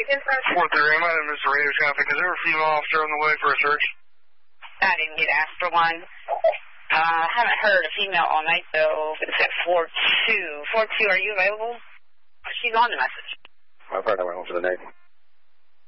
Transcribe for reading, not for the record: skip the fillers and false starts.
again, sir? 4-3. My name is Mr. Radio Traffic. Is there a female officer on the way for a search? I didn't get asked for one. I haven't heard a female all night, though. It's at 4-2. 4-2, are you available? She's on the message. I've heard that one for the night.